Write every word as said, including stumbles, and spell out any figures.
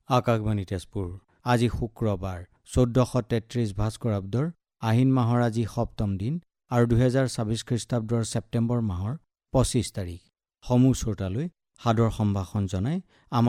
আকাশবাণী তেজপুৰ। আজি শুক্ৰবাৰ চৈধ্যশ তেত্ৰিশ ভাস্কৰাব্দৰ আহিন মাহৰ আজি সপ্তম দিন আৰু দুহেজাৰ ছাব্বিছ খ্ৰীষ্টাব্দৰ ছেপ্টেম্বৰ মাহৰ পঁচিছ তাৰিখ। সমূহ শ্ৰোতালৈ সাদৰ সম্ভাষণ জনাই আমাৰ